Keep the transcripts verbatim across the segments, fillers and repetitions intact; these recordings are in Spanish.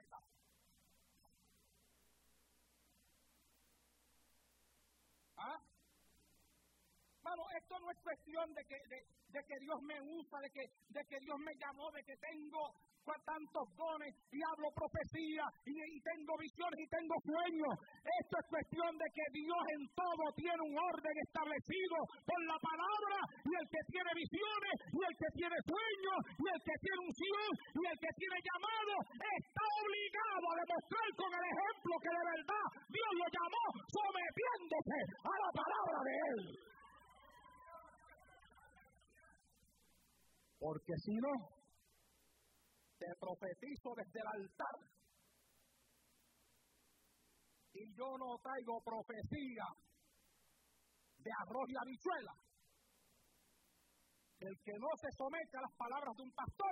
libertad. ¿Ah? Bueno, esto no es cuestión de que, de, de que Dios me usa, de que, de que Dios me llamó, de que tengo tantos dones y hablo profecía y, y tengo visiones y tengo sueños. Esto es cuestión de que Dios en todo tiene un orden establecido por la palabra, y el que tiene visiones y el que tiene sueños y el que tiene unción y el que tiene llamado está obligado a demostrar con el ejemplo que de verdad Dios lo llamó, sometiéndose a la palabra de Él. Porque si no, te profetizo desde el altar, y yo no traigo profecía de arroz y habichuela. El que no se somete a las palabras de un pastor,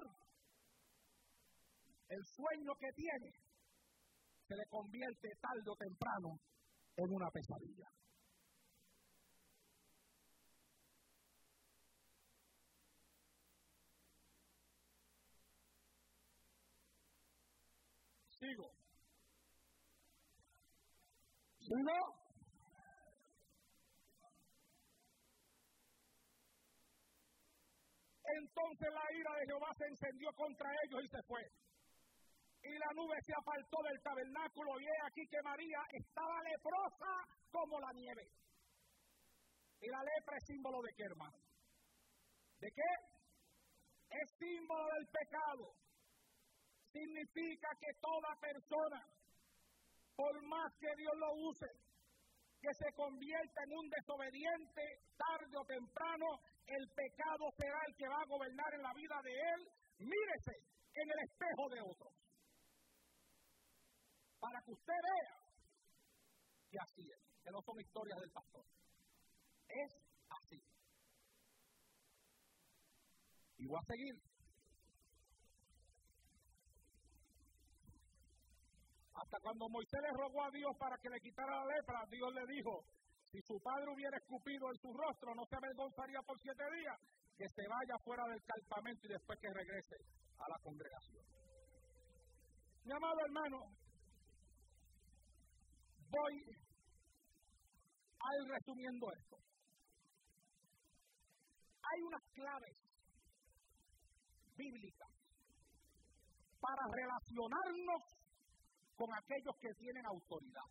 el sueño que tiene se le convierte tarde o temprano en una pesadilla. Sigo. ¿Sigo? Entonces la ira de Jehová se encendió contra ellos y se fue. Y la nube se apartó del tabernáculo, y he aquí que María estaba leprosa como la nieve. Y la lepra es símbolo de qué, hermano? ¿De qué? Es símbolo del pecado. Significa que toda persona, por más que Dios lo use, que se convierta en un desobediente, tarde o temprano, el pecado será el que va a gobernar en la vida de él. Mírese en el espejo de otros, para que usted vea que así es, que no son historias del pastor. Es así. Y voy a seguir. Hasta cuando Moisés le rogó a Dios para que le quitara la lepra, Dios le dijo, si su padre hubiera escupido en su rostro, no se avergonzaría por siete días, que se vaya fuera del campamento y después que regrese a la congregación. Mi amado hermano, voy a ir resumiendo esto. Hay unas claves bíblicas para relacionarnos con aquellos que tienen autoridad.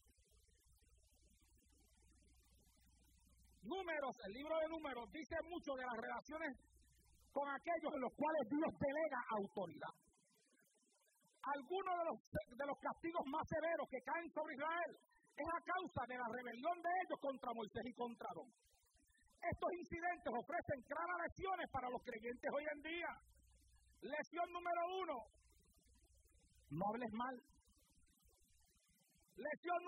Números, el libro de Números dice mucho de las relaciones con aquellos en los cuales Dios delega autoridad. Algunos de los, de los castigos más severos que caen sobre Israel es a causa de la rebelión de ellos contra Moisés y contra Aarón. Estos incidentes ofrecen claras lecciones para los creyentes hoy en día. Lección número uno: no hables mal. Lección